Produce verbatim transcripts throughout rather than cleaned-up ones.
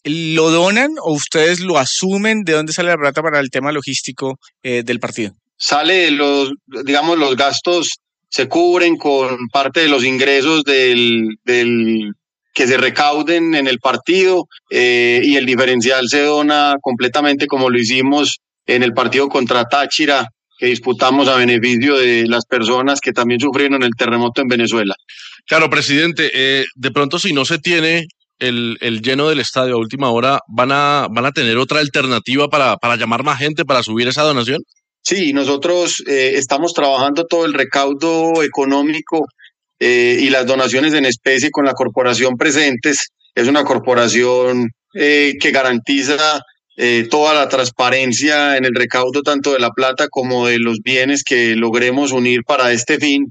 ¿lo donan o ustedes lo asumen? ¿De dónde sale la plata para el tema logístico eh, del partido? Sale de los, digamos, los gastos se cubren con parte de los ingresos del, del que se recauden en el partido, eh, y el diferencial se dona completamente como lo hicimos en el partido contra Táchira, que disputamos a beneficio de las personas que también sufrieron el terremoto en Venezuela. Claro, presidente, eh, de pronto si no se tiene el, el lleno del estadio a última hora, ¿van a, van a tener otra alternativa para, para llamar más gente, para subir esa donación? Sí, nosotros eh, estamos trabajando todo el recaudo económico eh, y las donaciones en especie con la corporación Presentes. Es una corporación eh, que garantiza eh, toda la transparencia en el recaudo tanto de la plata como de los bienes que logremos unir para este fin.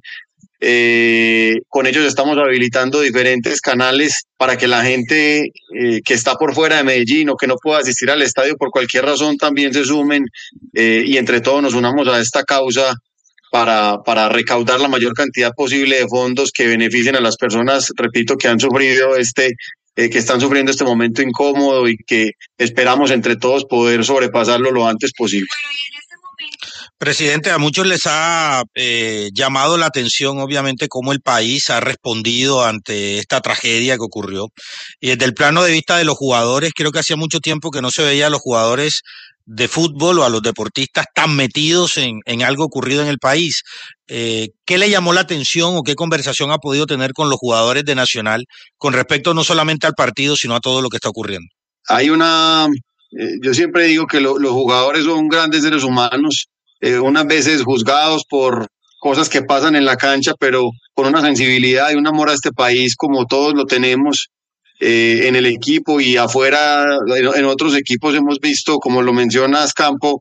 Eh, con ellos estamos habilitando diferentes canales para que la gente eh, que está por fuera de Medellín o que no pueda asistir al estadio por cualquier razón también se sumen, eh, y entre todos nos unamos a esta causa para, para recaudar la mayor cantidad posible de fondos que beneficien a las personas, repito, que han sufrido este, eh, que están sufriendo este momento incómodo y que esperamos entre todos poder sobrepasarlo lo antes posible. Presidente, a muchos les ha eh, llamado la atención, obviamente, cómo el país ha respondido ante esta tragedia que ocurrió. Y desde el plano de vista de los jugadores, creo que hacía mucho tiempo que no se veía a los jugadores de fútbol o a los deportistas tan metidos en, en algo ocurrido en el país. Eh, ¿Qué le llamó la atención o qué conversación ha podido tener con los jugadores de Nacional con respecto no solamente al partido, sino a todo lo que está ocurriendo? Hay una, eh, yo siempre digo que lo, los jugadores son grandes seres humanos, eh, unas veces juzgados por cosas que pasan en la cancha, pero con una sensibilidad y un amor a este país como todos lo tenemos eh, en el equipo y afuera, en, en otros equipos hemos visto, como lo mencionas, Campo,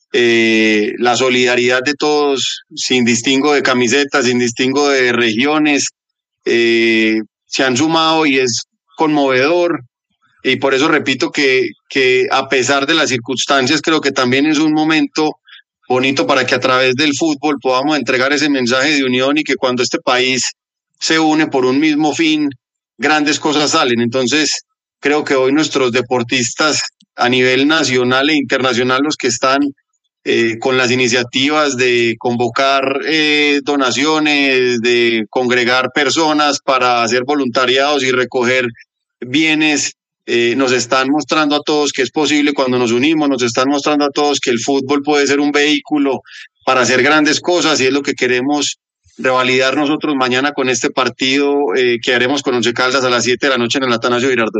eh, la solidaridad de todos, sin distingo de camisetas, sin distingo de regiones, eh, se han sumado y es conmovedor. Y por eso repito que, que a pesar de las circunstancias, creo que también es un momento bonito para que a través del fútbol podamos entregar ese mensaje de unión y que cuando este país se une por un mismo fin, grandes cosas salen. Entonces, creo que hoy nuestros deportistas a nivel nacional e internacional, los que están eh, con las iniciativas de convocar eh, donaciones, de congregar personas para hacer voluntariados y recoger bienes, Eh, nos están mostrando a todos que es posible cuando nos unimos, nos están mostrando a todos que el fútbol puede ser un vehículo para hacer grandes cosas y es lo que queremos revalidar nosotros mañana con este partido eh, que haremos con Once Caldas a las siete de la noche en el Atanasio Girardot.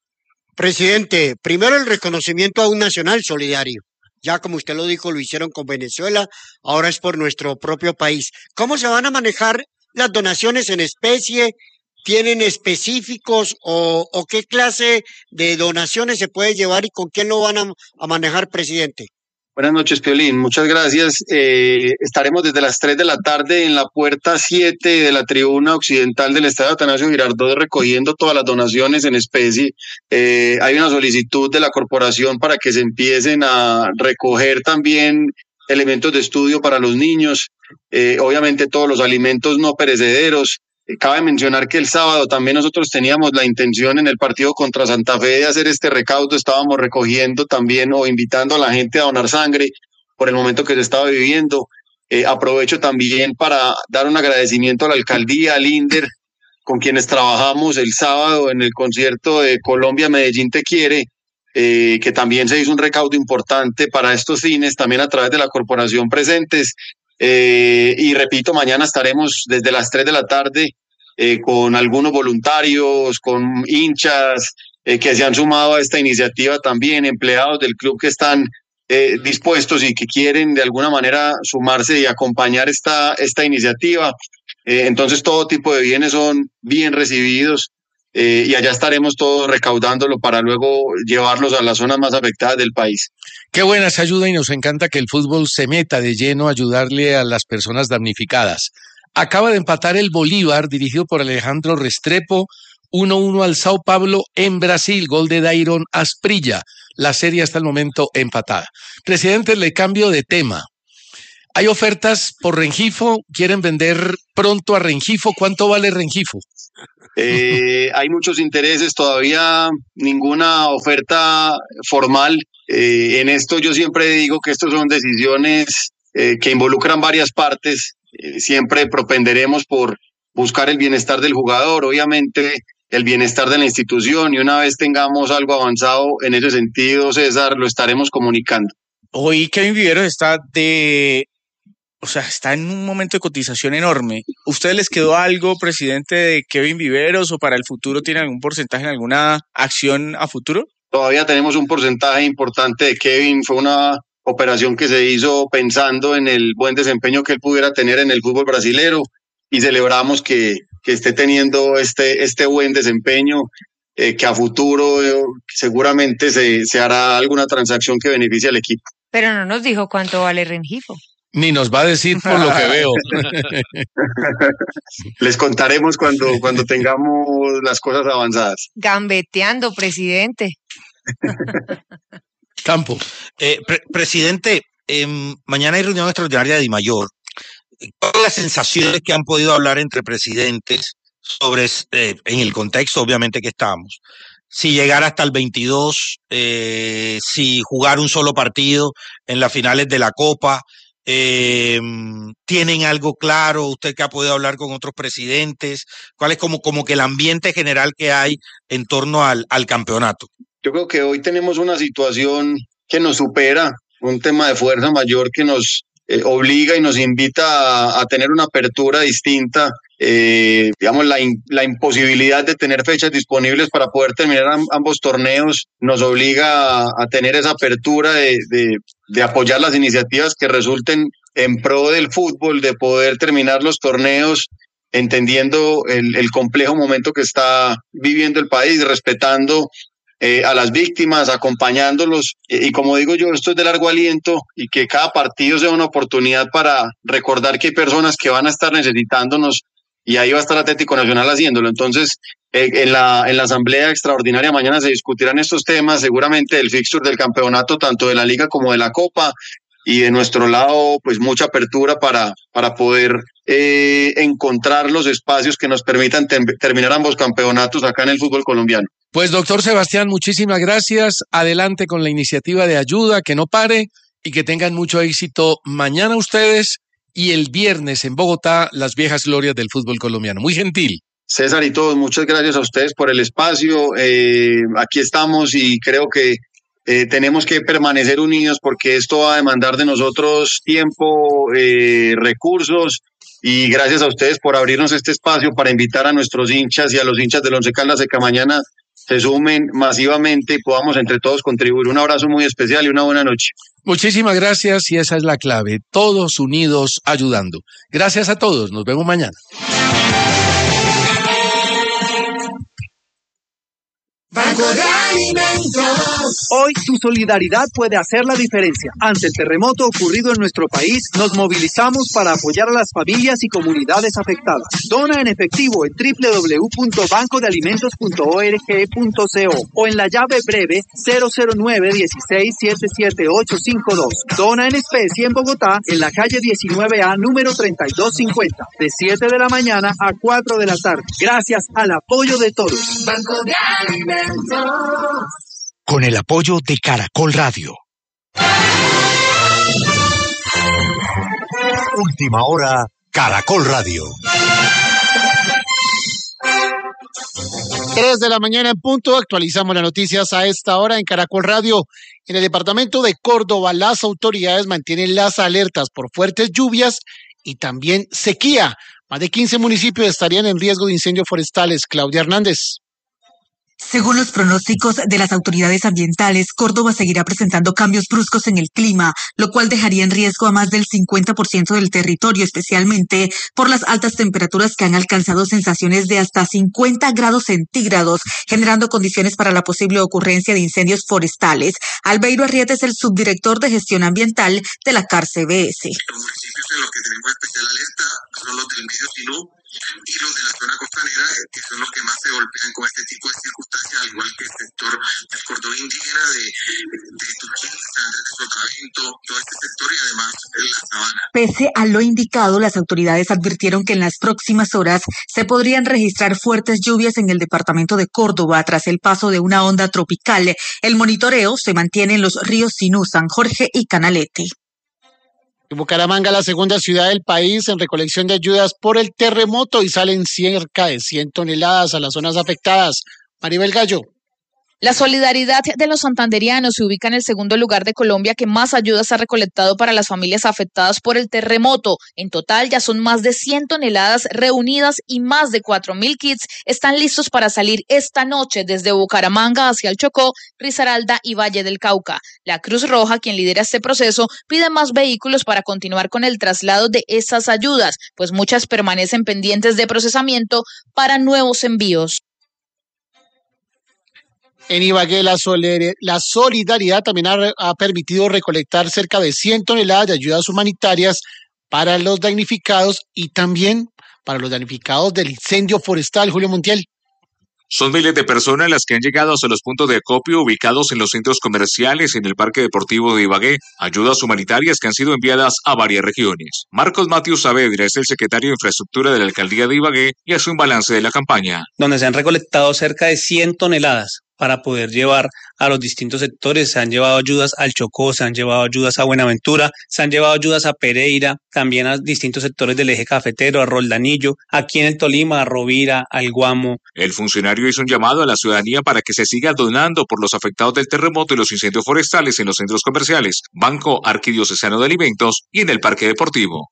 Presidente, primero el reconocimiento a un nacional solidario. Ya como usted lo dijo, lo hicieron con Venezuela, ahora es por nuestro propio país. ¿Cómo se van a manejar las donaciones en especie? ¿Tienen específicos o, o qué clase de donaciones se puede llevar y con quién lo van a, a manejar, presidente? Buenas noches, Piolín. Muchas gracias. Eh, estaremos desde las tres de la tarde en la puerta siete de la tribuna occidental del Estadio Atanasio Girardot recogiendo todas las donaciones en especie. Eh, hay una solicitud de la corporación para que se empiecen a recoger también elementos de estudio para los niños, eh, obviamente todos los alimentos no perecederos. Cabe mencionar que el sábado también nosotros teníamos la intención en el partido contra Santa Fe de hacer este recaudo, estábamos recogiendo también o invitando a la gente a donar sangre por el momento que se estaba viviendo. Eh, aprovecho también para dar un agradecimiento a la alcaldía, al INDER, con quienes trabajamos el sábado en el concierto de Colombia Medellín Te Quiere, eh, que también se hizo un recaudo importante para estos fines, también a través de la corporación Presentes. Eh, y repito, mañana estaremos desde las tres de la tarde eh, con algunos voluntarios, con hinchas eh, que se han sumado a esta iniciativa también, empleados del club que están eh, dispuestos y que quieren de alguna manera sumarse y acompañar esta, esta iniciativa. Eh, entonces todo tipo de bienes son bien recibidos eh, y allá estaremos todos recaudándolo para luego llevarlos a las zonas más afectadas del país. Qué buena esa ayuda y nos encanta que el fútbol se meta de lleno a ayudarle a las personas damnificadas. Acaba de empatar el Bolívar, dirigido por Alejandro Restrepo, uno uno al Sao Paulo en Brasil, gol de Dairon Asprilla. La serie hasta el momento empatada. Presidente, le cambio de tema. Hay ofertas por Rengifo, quieren vender pronto a Rengifo. ¿Cuánto vale Rengifo? Eh, hay muchos intereses, todavía ninguna oferta formal. Eh, en esto yo siempre digo que estos son decisiones eh, que involucran varias partes. Eh, siempre propenderemos por buscar el bienestar del jugador, obviamente el bienestar de la institución, y una vez tengamos algo avanzado en ese sentido, César, lo estaremos comunicando. Hoy Kevin Viveros está de, o sea, está en un momento de cotización enorme. ¿Ustedes les quedó algo, presidente, de Kevin Viveros, o para el futuro tiene algún porcentaje en alguna acción a futuro? Todavía tenemos un porcentaje importante de Kevin. Fue una operación que se hizo pensando en el buen desempeño que él pudiera tener en el fútbol brasilero, y celebramos que, que esté teniendo este, este buen desempeño, eh, que a futuro eh, seguramente se, se hará alguna transacción que beneficie al equipo. Pero no nos dijo cuánto vale Rengifo. Ni nos va a decir por lo que veo. Les contaremos cuando, cuando tengamos las cosas avanzadas. Gambeteando, presidente. Campo. Eh, pre- presidente, eh, mañana hay reunión extraordinaria de Dimayor. Todas las sensaciones que han podido hablar entre presidentes sobre, eh, en el contexto obviamente que estamos, si llegar hasta el veintidós, eh, si jugar un solo partido en las finales de la Copa, eh, ¿tienen algo claro? Usted que ha podido hablar con otros presidentes, ¿cuál es como, como que el ambiente general que hay en torno al, al campeonato? Yo creo que hoy tenemos una situación que nos supera, un tema de fuerza mayor que nos eh, obliga y nos invita a, a tener una apertura distinta. Eh, digamos, la, in, la imposibilidad de tener fechas disponibles para poder terminar am, ambos torneos nos obliga a, a tener esa apertura de, de, de apoyar las iniciativas que resulten en pro del fútbol, de poder terminar los torneos entendiendo el, el complejo momento que está viviendo el país, respetando Eh, a las víctimas, acompañándolos, eh, y como digo yo, esto es de largo aliento, y que cada partido sea una oportunidad para recordar que hay personas que van a estar necesitándonos, y ahí va a estar Atlético Nacional haciéndolo. Entonces, eh, en la en la asamblea extraordinaria mañana se discutirán estos temas, seguramente el fixture del campeonato, tanto de la Liga como de la Copa, y de nuestro lado, pues mucha apertura para, para poder eh, encontrar los espacios que nos permitan tem- terminar ambos campeonatos acá en el fútbol colombiano. Pues doctor Sebastián, muchísimas gracias. Adelante con la iniciativa de ayuda, que no pare, y que tengan mucho éxito mañana ustedes y el viernes en Bogotá, las viejas glorias del fútbol colombiano. Muy gentil. César y todos, muchas gracias a ustedes por el espacio. Eh, aquí estamos, y creo que eh, tenemos que permanecer unidos, porque esto va a demandar de nosotros tiempo, eh, recursos, y gracias a ustedes por abrirnos este espacio para invitar a nuestros hinchas y a los hinchas del Once Caldas de que mañana se sumen masivamente y podamos entre todos contribuir. Un abrazo muy especial y una buena noche. Muchísimas gracias, y esa es la clave, todos unidos ayudando. Gracias a todos, nos vemos mañana. Banco de Alimentos. Hoy tu solidaridad puede hacer la diferencia. Ante el terremoto ocurrido en nuestro país, nos movilizamos para apoyar a las familias y comunidades afectadas. Dona en efectivo en doble u doble u doble u punto banco de alimentos punto org punto co o en la llave breve cero cero nueve uno seis siete siete ocho cinco dos. Dona en especie en Bogotá, en la calle diecinueve A, número treinta y dos cincuenta, de siete de la mañana a cuatro de la tarde. Gracias al apoyo de todos. Banco de Alimentos. Con el apoyo de Caracol Radio. Última hora, Caracol Radio. Tres de la mañana en punto, actualizamos las noticias a esta hora en Caracol Radio. En el departamento de Córdoba, las autoridades mantienen las alertas por fuertes lluvias y también sequía. Más de quince municipios estarían en riesgo de incendios forestales. Claudia Hernández. Según los pronósticos de las autoridades ambientales, Córdoba seguirá presentando cambios bruscos en el clima, lo cual dejaría en riesgo a más del cincuenta por ciento del territorio, especialmente por las altas temperaturas que han alcanzado sensaciones de hasta cincuenta grados centígrados, generando condiciones para la posible ocurrencia de incendios forestales. Albeiro Arrieta es el subdirector de gestión ambiental de la C A R C B S. Los municipios en los que tenemos especial alerta son los del Medio Sinú, y los de la zona costanera, eh, que son los que más se golpean con este tipo de circunstancias, al igual que el sector del cordón indígena de, de Tuchín, San Andrés de Sotavento, todo este sector y además la sabana. Pese a lo indicado, las autoridades advirtieron que en las próximas horas se podrían registrar fuertes lluvias en el departamento de Córdoba tras el paso de una onda tropical. El monitoreo se mantiene en los ríos Sinú, San Jorge y Canalete. Bucaramanga, la segunda ciudad del país en recolección de ayudas por el terremoto, y salen cerca de cien toneladas a las zonas afectadas. Maribel Gallo. La solidaridad de los santanderianos se ubica en el segundo lugar de Colombia que más ayudas ha recolectado para las familias afectadas por el terremoto. En total ya son más de cien toneladas reunidas y más de cuatro mil kits están listos para salir esta noche desde Bucaramanga hacia el Chocó, Risaralda y Valle del Cauca. La Cruz Roja, quien lidera este proceso, pide más vehículos para continuar con el traslado de esas ayudas, pues muchas permanecen pendientes de procesamiento para nuevos envíos. En Ibagué, la, soler, la solidaridad también ha, ha permitido recolectar cerca de cien toneladas de ayudas humanitarias para los damnificados y también para los damnificados del incendio forestal. Julio Montiel. Son miles de personas las que han llegado hasta los puntos de acopio ubicados en los centros comerciales y en el Parque Deportivo de Ibagué. Ayudas humanitarias que han sido enviadas a varias regiones. Marcos Matius Saavedra es el secretario de Infraestructura de la Alcaldía de Ibagué y hace un balance de la campaña. Donde se han recolectado cerca de cien toneladas para poder llevar a los distintos sectores. Se han llevado ayudas al Chocó, se han llevado ayudas a Buenaventura, se han llevado ayudas a Pereira, también a distintos sectores del eje cafetero, a Roldanillo, aquí en el Tolima, a Rovira, al Guamo. El funcionario hizo un llamado a la ciudadanía para que se siga donando por los afectados del terremoto y los incendios forestales en los centros comerciales, Banco Arquidiocesano de Alimentos y en el Parque Deportivo.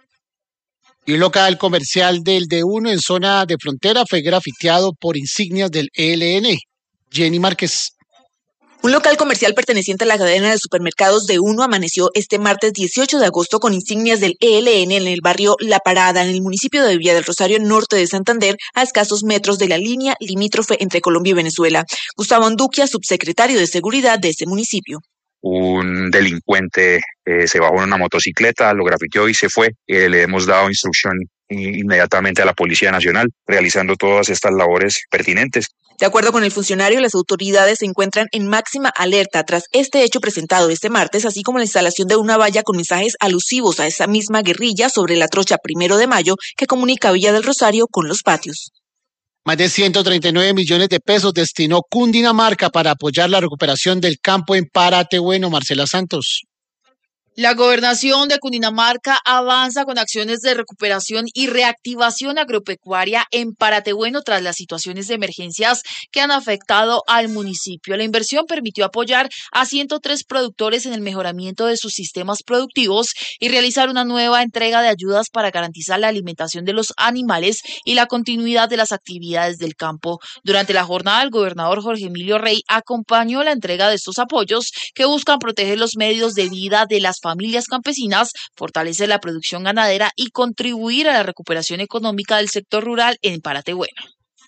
Y un local comercial del D uno en zona de frontera fue grafiteado por insignias del E L N. Jenny Márquez. Un local comercial perteneciente a la cadena de supermercados D uno amaneció este martes dieciocho de agosto con insignias del E L N en el barrio La Parada, en el municipio de Villa del Rosario, norte de Santander, a escasos metros de la línea limítrofe entre Colombia y Venezuela. Gustavo Anduquia, subsecretario de Seguridad de ese municipio. Un delincuente eh, se bajó en una motocicleta, lo grafiteó y se fue. Eh, le hemos dado instrucción inmediatamente a la Policía Nacional, realizando todas estas labores pertinentes. De acuerdo con el funcionario, las autoridades se encuentran en máxima alerta tras este hecho presentado este martes, así como la instalación de una valla con mensajes alusivos a esa misma guerrilla sobre la trocha Primero de Mayo que comunica Villa del Rosario con Los Patios. Más de ciento treinta y nueve millones de pesos destinó Cundinamarca para apoyar la recuperación del campo en Paratebueno. Marcela Santos. La gobernación de Cundinamarca avanza con acciones de recuperación y reactivación agropecuaria en Paratebueno tras las situaciones de emergencias que han afectado al municipio. La inversión permitió apoyar a ciento tres productores en el mejoramiento de sus sistemas productivos y realizar una nueva entrega de ayudas para garantizar la alimentación de los animales y la continuidad de las actividades del campo. Durante la jornada, el gobernador Jorge Emilio Rey acompañó la entrega de estos apoyos que buscan proteger los medios de vida de las familias campesinas, fortalecer la producción ganadera y contribuir a la recuperación económica del sector rural en Paratebueno.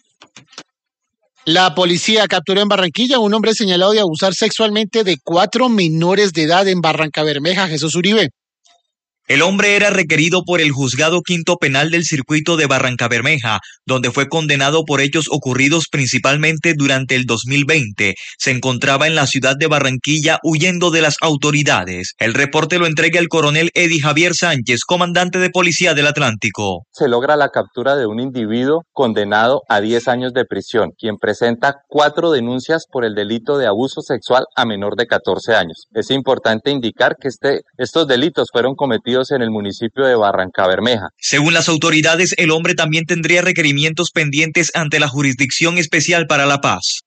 La policía capturó en Barranquilla a un hombre señalado de abusar sexualmente de cuatro menores de edad en Barrancabermeja. Jesús Uribe. El hombre era requerido por el Juzgado Quinto Penal del Circuito de Barrancabermeja, donde fue condenado por hechos ocurridos principalmente durante el dos mil veinte. Se encontraba en la ciudad de Barranquilla huyendo de las autoridades. El reporte lo entrega el coronel Eddie Javier Sánchez, comandante de Policía del Atlántico. Se logra la captura de un individuo condenado a diez años de prisión, quien presenta cuatro denuncias por el delito de abuso sexual a menor de catorce años. Es importante indicar que este, estos delitos fueron cometidos en el municipio de Barrancabermeja. Según las autoridades, el hombre también tendría requerimientos pendientes ante la Jurisdicción Especial para la Paz.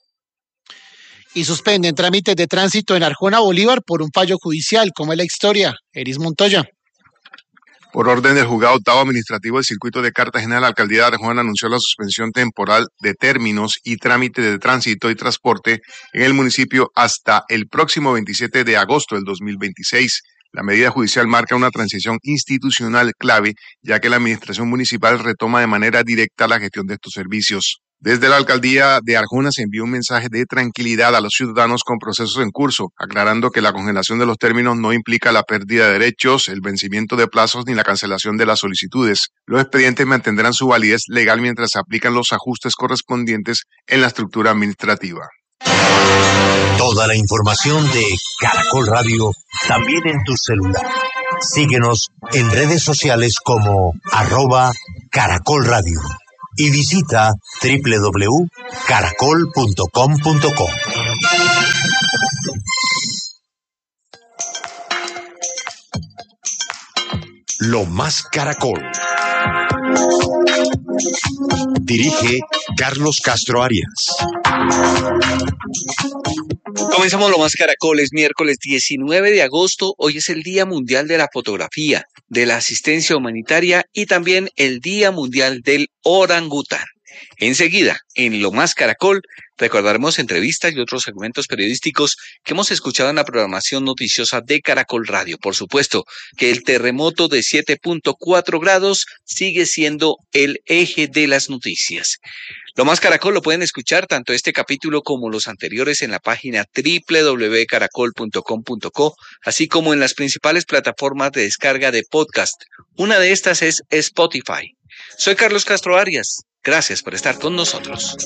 Y suspenden trámites de tránsito en Arjona, Bolívar por un fallo judicial. ¿Cómo es la historia? Eris Montoya. Por orden del Juzgado Octavo Administrativo del Circuito de Cartagena, la Alcaldía de Arjona anunció la suspensión temporal de términos y trámites de tránsito y transporte en el municipio hasta el próximo veintisiete de agosto del dos mil veintiséis. La medida judicial marca una transición institucional clave, ya que la administración municipal retoma de manera directa la gestión de estos servicios. Desde la alcaldía de Arjona se envió un mensaje de tranquilidad a los ciudadanos con procesos en curso, aclarando que la congelación de los términos no implica la pérdida de derechos, el vencimiento de plazos ni la cancelación de las solicitudes. Los expedientes mantendrán su validez legal mientras se aplican los ajustes correspondientes en la estructura administrativa. Toda la información de Caracol Radio también en tu celular. Síguenos en redes sociales como arroba Caracol Radio y visita doble u doble u doble u punto caracol punto com punto co. Lo más Caracol. Dirige Carlos Castro Arias. Comenzamos Lo Más Caracol, es miércoles diecinueve de agosto. Hoy es el Día Mundial de la Fotografía, de la Asistencia Humanitaria y también el Día Mundial del Orangután. Enseguida, en Lo Más Caracol, recordaremos entrevistas y otros segmentos periodísticos que hemos escuchado en la programación noticiosa de Caracol Radio. Por supuesto que el terremoto de siete punto cuatro grados sigue siendo el eje de las noticias. Lo Más Caracol lo pueden escuchar tanto este capítulo como los anteriores en la página doble u doble u doble u punto caracol punto com punto co, así como en las principales plataformas de descarga de podcast. Una de estas es Spotify. Soy Carlos Castro Arias. Gracias por estar con nosotros.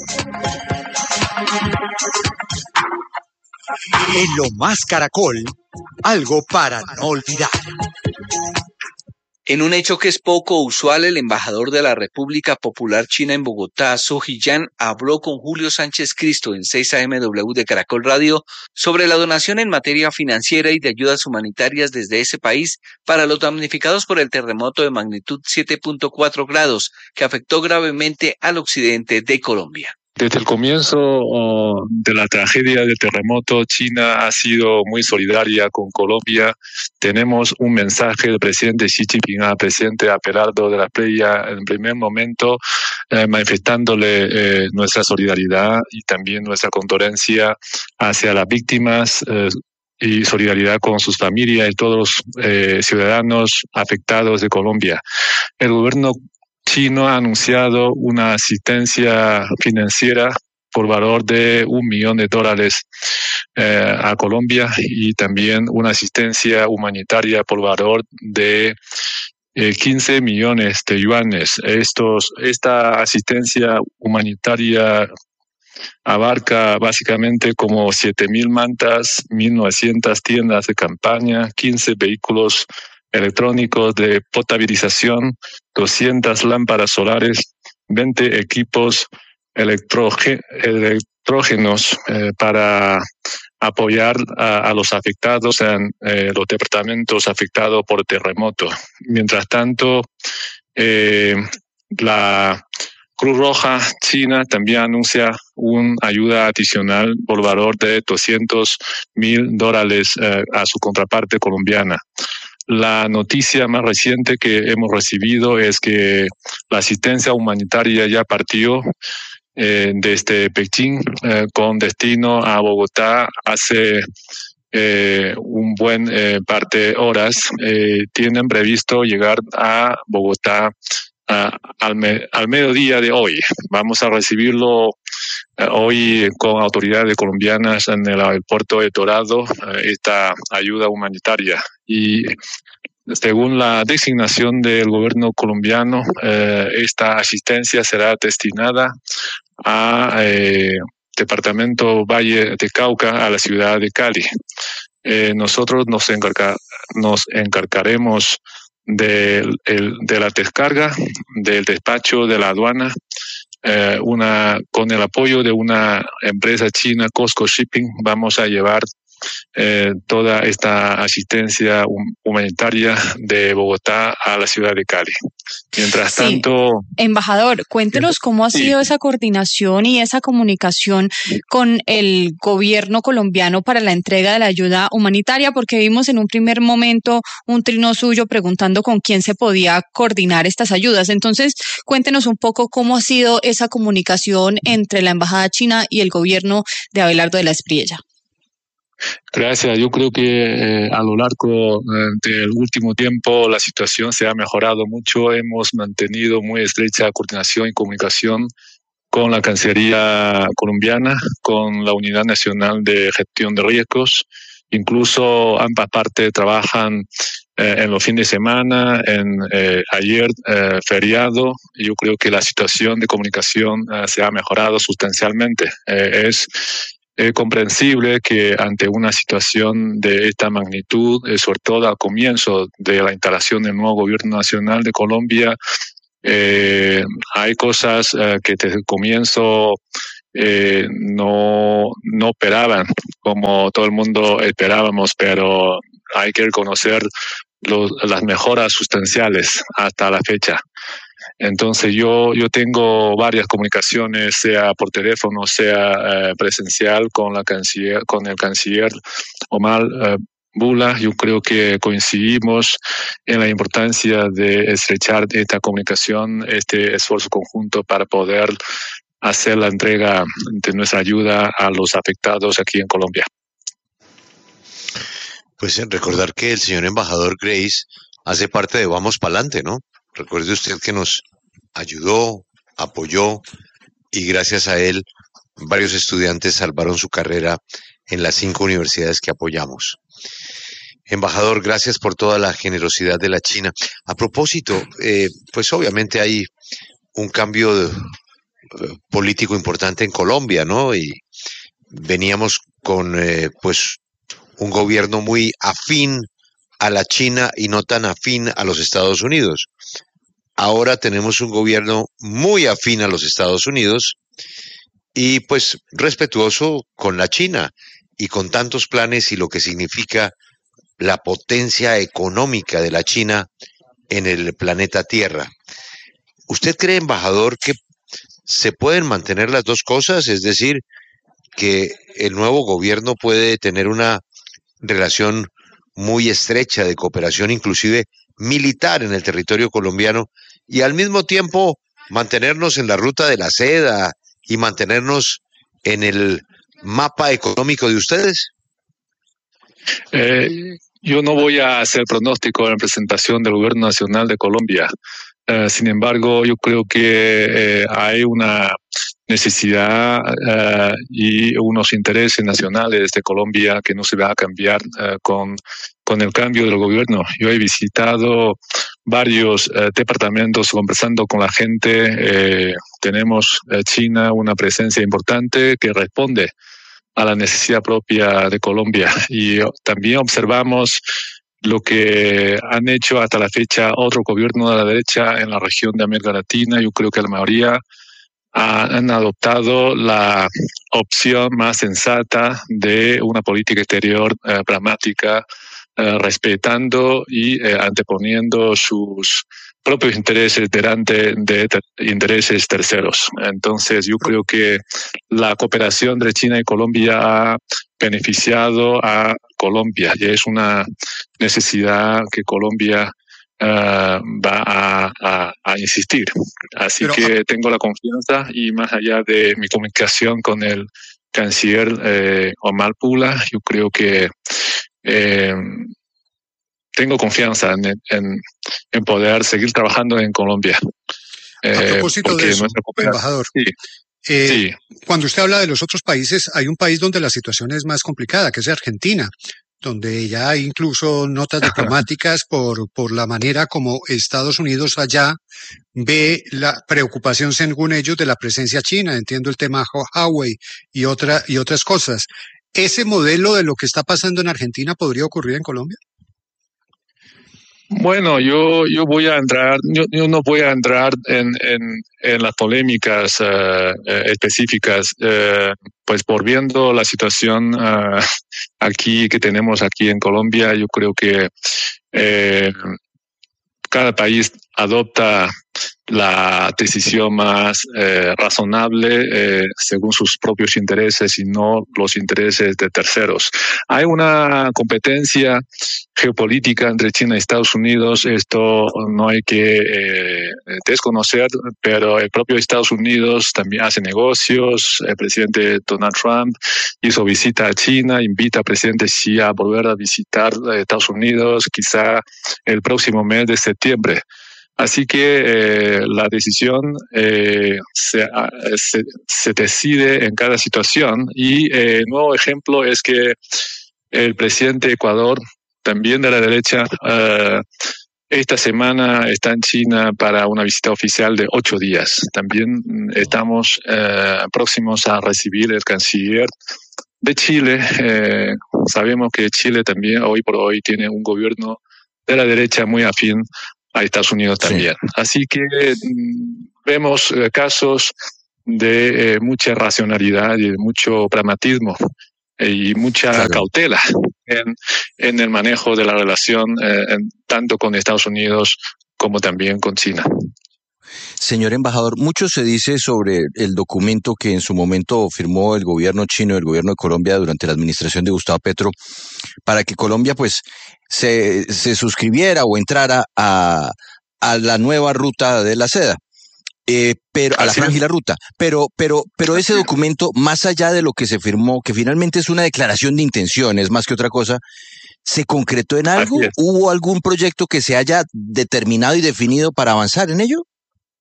En Lo Más Caracol, algo para no olvidar. En un hecho que es poco usual, el embajador de la República Popular China en Bogotá, Zhou Jiyan, habló con Julio Sánchez Cristo en seis A M W de Caracol Radio sobre la donación en materia financiera y de ayudas humanitarias desde ese país para los damnificados por el terremoto de magnitud siete punto cuatro grados que afectó gravemente al occidente de Colombia. Desde el comienzo oh, de la tragedia del terremoto, China ha sido muy solidaria con Colombia. Tenemos un mensaje del presidente Xi Jinping al presidente Abelardo de la Espriella en primer momento, eh, manifestándole eh, nuestra solidaridad y también nuestra condolencia hacia las víctimas eh, y solidaridad con sus familias y todos los eh, ciudadanos afectados de Colombia. El gobierno chino ha anunciado una asistencia financiera por valor de un millón de dólares eh, a Colombia y también una asistencia humanitaria por valor de eh, quince millones de yuanes. Estos, esta asistencia humanitaria abarca básicamente como siete mil mantas, mil novecientas tiendas de campaña, quince vehículos electrónicos de potabilización, doscientas lámparas solares, veinte equipos electroge- electrógenos eh, para apoyar a, a los afectados en eh, los departamentos afectados por el terremoto. Mientras tanto, eh, la Cruz Roja China también anuncia una ayuda adicional por valor de doscientos mil dólares eh, a su contraparte colombiana. La noticia más reciente que hemos recibido es que la asistencia humanitaria ya partió eh, desde Pekín eh, con destino a Bogotá hace eh, un buen eh, parte de horas. Eh, tienen previsto llegar a Bogotá uh, al, me- al mediodía de hoy. Vamos a recibirlo uh, hoy con autoridades colombianas en el aeropuerto de Dorado, uh, esta ayuda humanitaria. Y según la designación del gobierno colombiano, eh, esta asistencia será destinada a eh, departamento Valle de Cauca, a la ciudad de Cali. Eh, nosotros nos, encarga, nos encargaremos de, el, de la descarga, del despacho de la aduana, eh, una, con el apoyo de una empresa china, Costco Shipping, vamos a llevar Eh, toda esta asistencia humanitaria de Bogotá a la ciudad de Cali. Mientras Sí. tanto, Embajador, cuéntenos cómo ha Sí. sido esa coordinación y esa comunicación con el gobierno colombiano para la entrega de la ayuda humanitaria, porque vimos en un primer momento un trino suyo preguntando con quién se podía coordinar estas ayudas. Entonces, cuéntenos un poco cómo ha sido esa comunicación entre la embajada china y el gobierno de Abelardo de la Espriella. gracias. Yo creo que eh, a lo largo eh, del último tiempo la situación se ha mejorado mucho. Hemos mantenido muy estrecha coordinación y comunicación con la Cancillería colombiana, con la Unidad Nacional de Gestión de Riesgos. Incluso ambas partes trabajan eh, en los fines de semana, en eh, ayer eh, feriado. Yo creo que la situación de comunicación eh, se ha mejorado sustancialmente. Eh, es Es comprensible que ante una situación de esta magnitud, eh, sobre todo al comienzo de la instalación del nuevo gobierno nacional de Colombia, eh, hay cosas eh, que desde el comienzo eh, no, no operaban como todo el mundo esperábamos, pero hay que reconocer los, las mejoras sustanciales hasta la fecha. Entonces yo, yo tengo varias comunicaciones, sea por teléfono, sea eh, presencial, con la canciller, con el canciller Omar eh, Bula. Yo creo que coincidimos en la importancia de estrechar esta comunicación, este esfuerzo conjunto para poder hacer la entrega de nuestra ayuda a los afectados aquí en Colombia. Pues recordar que el señor embajador Grace hace parte de Vamos Pa'lante, ¿no? Recuerde usted que nos ayudó, apoyó y gracias a él varios estudiantes salvaron su carrera en las cinco universidades que apoyamos. Embajador, gracias por toda la generosidad de la China. A propósito, eh, pues obviamente hay un cambio de, eh, político importante en Colombia, ¿no? Y veníamos con eh, pues un gobierno muy afín a la China y no tan afín a los Estados Unidos. Ahora tenemos un gobierno muy afín a los Estados Unidos y pues respetuoso con la China y con tantos planes y lo que significa la potencia económica de la China en el planeta Tierra. ¿Usted cree, embajador, que se pueden mantener las dos cosas? Es decir, que el nuevo gobierno puede tener una relación muy estrecha de cooperación, inclusive militar, en el territorio colombiano, y al mismo tiempo mantenernos en la ruta de la seda y mantenernos en el mapa económico de ustedes. Eh, yo no voy a hacer pronóstico en representación del Gobierno Nacional de Colombia. Eh, sin embargo, yo creo que eh, hay una necesidad uh, y unos intereses nacionales de Colombia que no se va a cambiar uh, con, con el cambio del gobierno. Yo he visitado varios uh, departamentos conversando con la gente. Eh, tenemos uh, China una presencia importante que responde a la necesidad propia de Colombia. Y también observamos lo que han hecho hasta la fecha otro gobierno de la derecha en la región de América Latina. Yo creo que la mayoría han adoptado la opción más sensata de una política exterior eh, pragmática, eh, respetando y eh, anteponiendo sus propios intereses delante de ter- intereses terceros. Entonces, yo creo que la cooperación entre China y Colombia ha beneficiado a Colombia y es una necesidad que Colombia Uh, va a, a, a insistir. Así Pero, que tengo la confianza y más allá de mi comunicación con el canciller eh, Omar Bula, yo creo que eh, tengo confianza en, en, en poder seguir trabajando en Colombia. Eh, a propósito de eso, embajador, sí. Eh, sí. Cuando usted habla de los otros países, hay un país donde la situación es más complicada, que es Argentina, donde ya hay incluso notas diplomáticas por, por la manera como Estados Unidos allá ve la preocupación, según ellos, de la presencia china. Entiendo el tema Huawei y, otra, y otras cosas. ¿Ese modelo de lo que está pasando en Argentina podría ocurrir en Colombia? Bueno, yo yo voy a entrar, yo, yo no voy a entrar en en, en las polémicas uh, específicas, uh, pues por viendo la situación uh, aquí que tenemos aquí en Colombia, yo creo que eh, cada país adopta la decisión más eh, razonable eh, según sus propios intereses y no los intereses de terceros. Hay una competencia geopolítica entre China y Estados Unidos, esto no hay que eh, desconocer, pero el propio Estados Unidos también hace negocios. El presidente Donald Trump hizo visita a China, invita al presidente Xi a volver a visitar Estados Unidos, quizá el próximo mes de septiembre. Así que eh, la decisión eh, se, se, se decide en cada situación. Y el eh, nuevo ejemplo es que el presidente de Ecuador, también de la derecha, eh, esta semana está en China para una visita oficial de ocho días. También estamos eh, próximos a recibir el canciller de Chile. Eh, sabemos que Chile también hoy por hoy tiene un gobierno de la derecha muy afín a Estados Unidos también. Sí. Así que mm, vemos eh, casos de eh, mucha racionalidad y de mucho pragmatismo eh, y mucha claro. cautela en, en el manejo de la relación eh, en, tanto con Estados Unidos como también con China. Señor embajador, mucho se dice sobre el documento que en su momento firmó el gobierno chino y el gobierno de Colombia durante la administración de Gustavo Petro para que Colombia pues se, se suscribiera o entrara a, a la nueva ruta de la seda. Eh, pero a la franja y la ruta, pero, pero, pero ese documento, más allá de lo que se firmó, que finalmente es una declaración de intenciones más que otra cosa, ¿se concretó en algo? ¿Hubo algún proyecto que se haya determinado y definido para avanzar en ello?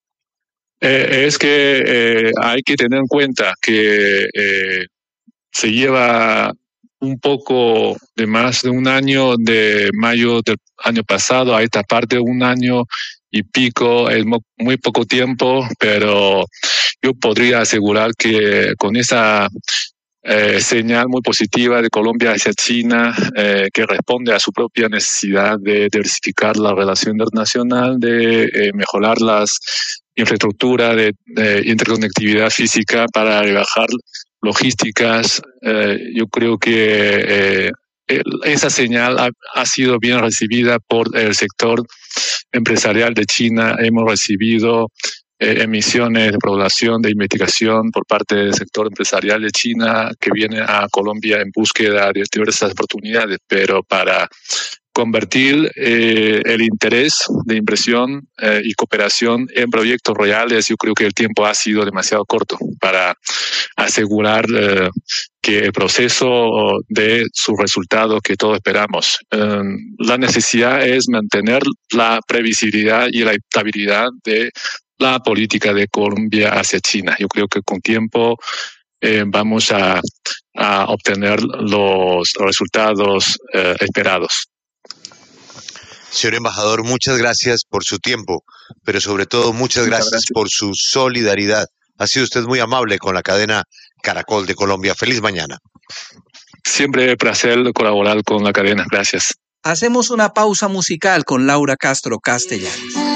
Eh, es que eh, hay que tener en cuenta que eh, se lleva un poco de más de un año, de mayo del año pasado a esta parte, un año y pico, es muy poco tiempo, pero yo podría asegurar que con esa eh, señal muy positiva de Colombia hacia China, eh, que responde a su propia necesidad de diversificar la relación internacional, de eh, mejorar las infraestructuras de, de interconectividad física para rebajar logísticas, eh, yo creo que eh, esa señal ha, ha sido bien recibida por el sector empresarial de China. Hemos recibido eh, emisiones de población de investigación por parte del sector empresarial de China que viene a Colombia en búsqueda de diversas oportunidades, pero para convertir eh, el interés de inversión eh, y cooperación en proyectos reales, yo creo que el tiempo ha sido demasiado corto para asegurar eh, que el proceso dé su resultado que todos esperamos. Eh, la necesidad es mantener la previsibilidad y la estabilidad de la política de Colombia hacia China. Yo creo que con tiempo eh, vamos a, a obtener los resultados eh, esperados. Señor embajador, muchas gracias por su tiempo, pero sobre todo muchas gracias, gracias por su solidaridad. Ha sido usted muy amable con la cadena Caracol de Colombia. Feliz mañana. Siempre un placer colaborar con la cadena. Gracias. Hacemos una pausa musical con Laura Castro Castellanos.